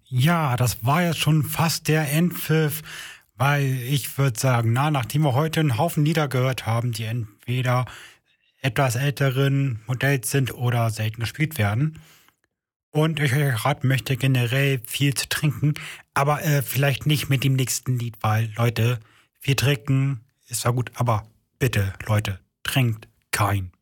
Ja, das war jetzt schon fast der Endpfiff, weil ich würde sagen, nachdem wir heute einen Haufen Lieder gehört haben, die entweder etwas älteren Modells sind oder selten gespielt werden, und ich euch raten möchte, generell viel zu trinken, aber vielleicht nicht mit dem nächsten Lied, weil, Leute, viel trinken ist zwar gut, aber bitte, Leute, trinkt kein